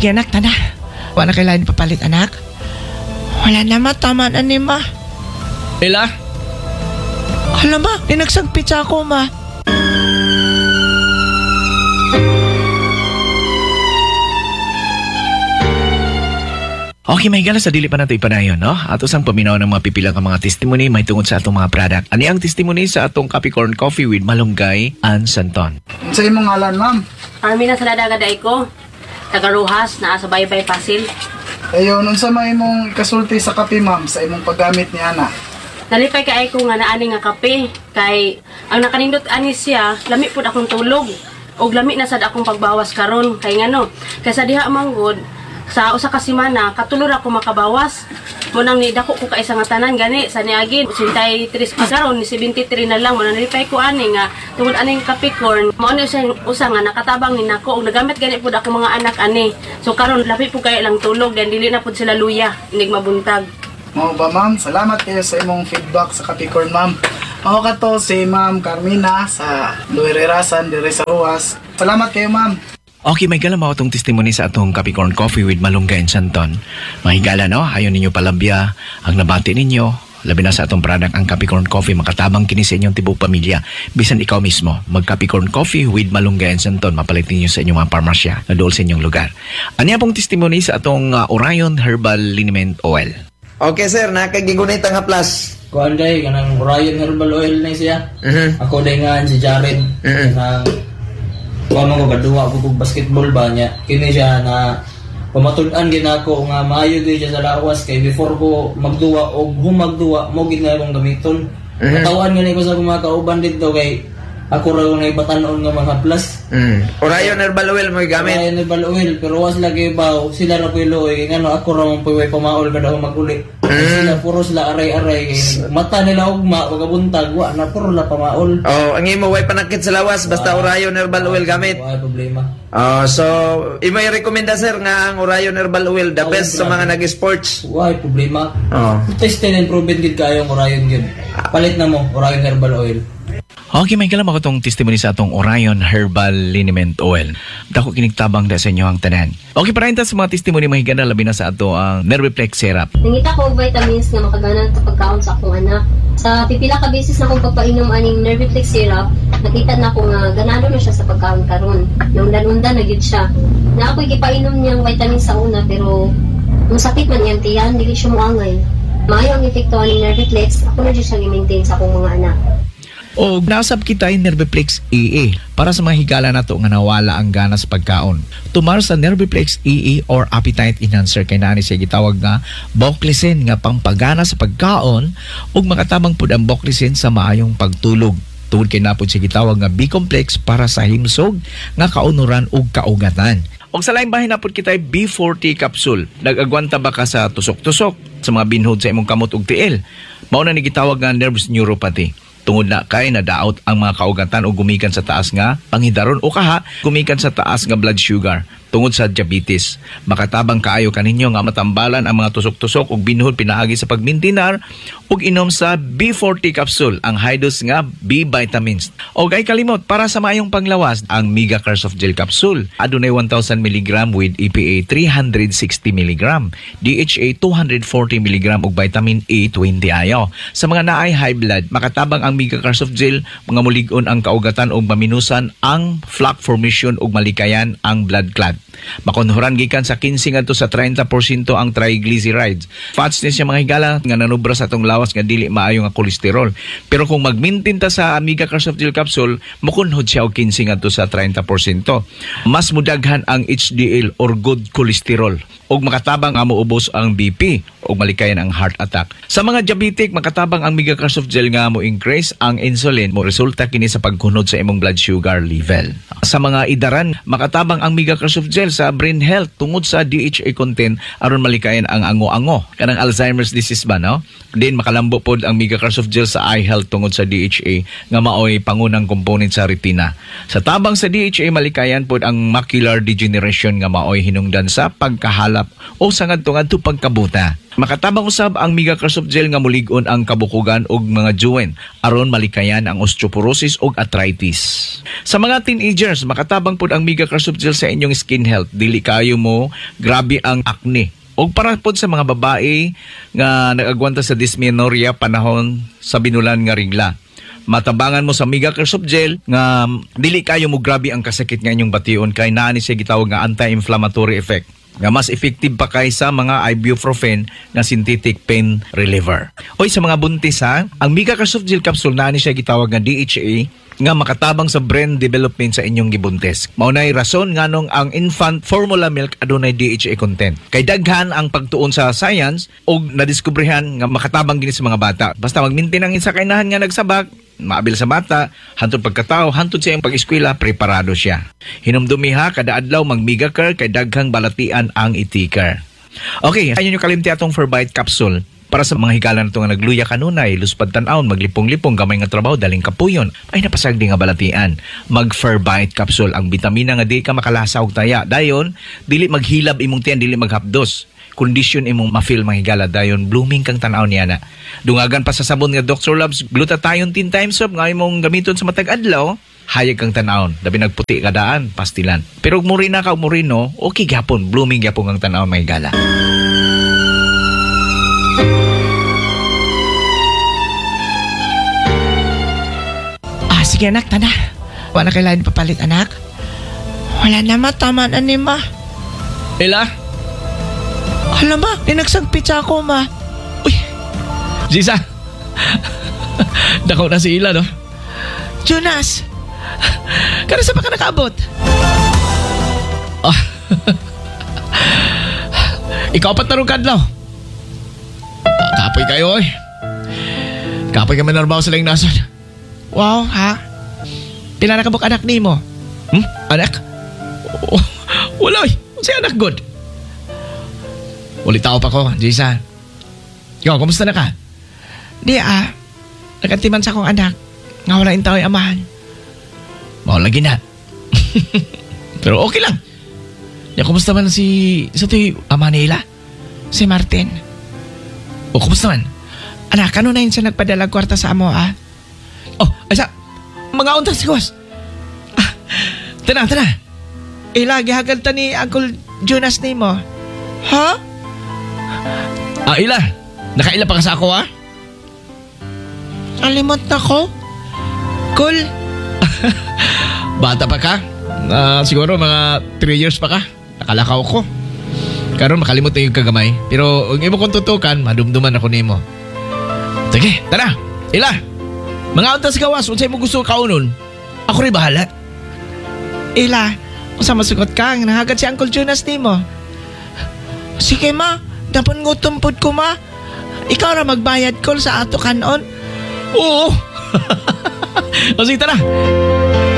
Sige anak, tana. Wala na kailangan papalit anak. Wala na tama na ni ma. Ila? Alam ma, nagsagpit sa ako ma. Okay, may gala sa dili pa nato ipanayon, no? Ato sang paminaw ng mga pipilang mga testimony may tungod sa atong mga product. Ani ang testimony sa atong Capricorn Coffee with Malunggay and Santon. Sa imong ngalan, ma'am? Armina sa Ladagaday ko. Tagaruhas, naa sa Baybay Pasil. Ayun, unsa may imong kasulti sa kape, ma'am, sa imong paggamit ni ana? Nalipay kay ko nga naani nga kape. Kay ang nakanindot ani siya, lami pud akong tulog. Og lami na sad akong pagbawas karon. Kay ngano, kaysa diha manggod, sa usa ka semana katulor ako makabawas. Munang ni dako ko kaisa nga tanan gani sa niagi 73 pa karon ni 73 na lang mo nalipay ko ani nga tungod aning Capricorn mo ano siya usa nga nakatabang ni nako og nagamit gani pud ako mga anak ani. So karon labi po kay lang tulog dan dili na pud sila luya inig mabuntag. Mao ba, ma'am? Salamat kayo sa imong feedback sa Capricorn, ma'am. Mao ka to si Ma'am Carmina sa Luirerasan dire sa Ruas. Salamat kayo, ma'am. Okay, may gala mo itong testimony sa atong Capricorn Coffee with Malunggay and Santon. Mahigala, no? Ayaw ninyo palabya ang nabati ninyo. Labi na sa atong product ang Capricorn Coffee, makatabang kini sa inyong tibok pamilya. Bisan ikaw mismo, mag-Capricorn Coffee with Malunggay and Santon, mapalit ninyo sa inyong mga parmasya na dool sa inyong lugar. Ano pong testimony sa atong Orion Herbal Liniment Oil? Okay sir, nakagigunit ang haplas. Kuan day kanang Orion Herbal Oil na siya. Ako day nga si Jared. Nang kuan mo ko kadua ko basketball ba niya. Kini siya na pamatud-an gid ako nga maayo gyud siya sa lawas kay before ko magduwa og humagduwa mo gid nga akong gamiton. Katawan nga ni ko sa mga kauban dito kay ako ra nga ibatan-on nga mga haplas. Orion Herbal Oil mo gamit. Orion Herbal Oil pero was lagi baw sila ra pilo kay ngano ako ra man puy pamaol kada ako maguli. Sila puro sila aray-aray kay mata nila ugma pagkabuntag wa na puro la pamaol. Oh, ang imo way panakit sa lawas basta Orion Herbal Oil gamit. Wala problema. So imo i-rekomenda sir nga ang Orion Herbal Oil the best sa mga nag-sports. Wala problema. Oh. Tested and proven gid kayo ang Orion gid. Palit na mo Orion Herbal Oil. Okay, may kalam ako itong testimony sa atong Orion Herbal Liniment Oil. Dako kinigtabang da sa inyo ang tanan. Okay, para sa mga testimony mahigana labi na sa ato ang Nerviplex Syrup. Nangita ko og vitamins nga makaganan sa pagkaon sa akong anak. Sa pipila ka beses na akong pagpainom aning Nerviplex Syrup, nakita na ko nga ganado na siya sa pagkaon karon. Naundan-undan na gyud siya. Na ako'y gipainom niyang vitamins sa una pero nung sakit man iyang tiyan, dili siya muangay. Maayo ang epekto aning Nerviplex, ako na siya i-maintain sa akong mga anak. O nasab kita yung Nerviplex EE para sa mga higala nato nga nawala ang gana sa pagkaon. Tumar sa Nerviplex EE or Appetite Enhancer kay nani siya gitawag nga Boclicin nga pangpagana sa pagkaon ug makatabang pud ang Boclicin sa maayong pagtulog. Tungod kay napod siya gitawag nga B-complex para sa himsog nga kaunuran ug kaugatan. Og sa laing bahin napod kita B40 capsule. Nag-agwanta ba ka sa tusok-tusok sa mga binhod sa imong kamot ug tiil? Mao na ni gitawag nga nerves neuropathy. Tungod na kay nadaot ang mga kaugatan o gumikan sa taas nga panghidaron o kaha gumikan sa taas nga blood sugar tungod sa diabetes. Makatabang kaayo kaninyo nga matambalan ang mga tusok-tusok ug binhod pinaagi sa pagmintinar ug inom sa B40 capsule ang high dose nga B vitamins. Og ay kalimot para sa maayong panglawas ang Mega Carsoft Gel Capsule. Adunay 1,000 mg with EPA 360 mg, DHA 240 mg ug vitamin A 20 ayo. Sa mga naay high blood, makatabang ang Mega Carsoft Gel mga mulig-on ang kaugatan ug maminusan ang plaque formation ug malikayan ang blood clot. Makonhoran gikan sa 15 ngadto sa 30% ang triglycerides. Fats ni siya mga higala nga nanubra sa atong lawas nga dili maayo nga kolesterol. Pero kung magmintin ta sa Mega Carsoft Gel Capsule, makunhod siya og 15 ngadto sa 30%. Mas mudaghan ang HDL or good cholesterol ug makatabang nga moubos ang BP ug malikayan ang heart attack. Sa mga diabetic, makatabang ang Mega Carsoft Gel nga mo increase ang insulin mo resulta kini sa pagkunod sa imong blood sugar level. Sa mga idaran, makatabang ang Mega Carsoft Gel sa brain health tungod sa DHA content aron malikayan ang ango-ango kanang Alzheimer's disease ba no? Din makalambo pod ang Mega Carsoft Gel sa eye health tungod sa DHA nga maoy pangunang component sa retina. Sa tabang sa DHA malikayan pod ang macular degeneration nga maoy hinungdan sa pagkahalap o sa ngadto-ngadto pagkabuta. Makatabang usab ang Migacare Soft Gel nga mulig-on ang kabukugan og mga juwen aron malikayan ang osteoporosis ug arthritis. Sa mga teenagers, makatabang pud ang Migacare Soft Gel sa inyong skin health. Dili kayo mo grabe ang acne. Og para pod sa mga babae nga nag-agwanta sa dysmenorrhea panahon sa binulan nga regla. Matabangan mo sa Migacare Soft Gel nga dili kayo mo grabe ang kasakit nga inyong bation kay naa ni siya gitawag nga anti-inflammatory effect nga mas effective pa kaysa mga ibuprofen na synthetic pain reliever. Oy, sa mga buntis ha, ang Migacare Soft Gel capsule naa ni siya gitawag nga DHA nga makatabang sa brain development sa inyong gibuntes. Maunay rason nganong ang infant formula milk adunay DHA content. Kay daghan ang pagtuon sa science og nadiskubrihan nga makatabang gini sa mga bata. Basta mag-maintain ang insakainahan nga nagsabak, maabil sa bata, hantod pagkatao, hantod sa iyang pag-eskwela, preparado siya. Hinumdumi ha, kada adlaw mag Migacare kay daghang balatian ang itikar. Okay, ayun yung kalimti atong Ferbite capsule. Para sa mga higala na ito nga nagluya kanunay, luspad tan-aon, maglipong-lipong, gamay nga trabaho, daling kapuyon, ay napasagdi nga balatian. Mag-Ferbite capsule, ang bitamina nga di ka makalasa og taya. Dayon, dili maghilab imong tiyan, dili maghapdos. Kondisyon imong ma-feel mga higala, dayon, blooming kang tan-aon niya na. Dungagan pa sa sabon nga Dr. Love's glutathione 10 times soap, nga imong gamiton sa matag adlaw, hayag kang tan-aon, dabi nagputi kadaan, pastilan. Pero ug murina ka, murino, okay gyapon, blooming gyapon kang tan-aon mga higala. Sige anak, tana. Wala na kailangan papalit anak. Wala na tama na ni ma. Ila? Alam ma, ninagsagpit sa ako ma. Uy! Zisa! Dakaw na si Ila, no? Jonas! Kano sa pa ka nakaabot? Ah. Ikaw pat tarong kadlaw. Kapoy kayo, oy. Kapoy kami narbaho sa lang nason. Wow, ha? Pila na kabuk anak ni mo? Anak? Oh, wala, oy. Si anak good. Uli tao pa ko, Jisa. Ikaw, kumusta na ka? Di nagatiman sa akong anak. Nga wala yung tao yung amahan. Mau lagi na. Pero okay lang. Ya, kumusta man sa to'y ama nila? Si Martin. O, kumusta man? Anak, ano na yun siya nagpadalag kwarta sa amo, Oh, asa? Mga untas sigwas. Tana. Ilagi hagad ta ni Uncle Jonas ni mo. Ha? Ila. Nakaila pa ka sa ako, ha? Alimot na ko? Cool. Bata pa ka? Siguro mga 3 years pa ka. Nakalakaw ko. Karon makalimot na yung kagamay. Pero kung imo kong tutukan, madumduman ako nimo. Sige, tara. Ila. Mga untas gawas, unsay mo gusto kaunon? Ako rin bahala. Ila, usa masugot ka, nahagad si Uncle Jonas ni mo. Sige ma, dapat ngutom pod ko ma. Ikaw ra magbayad call sa ato kanon. Oo. O sige, tara.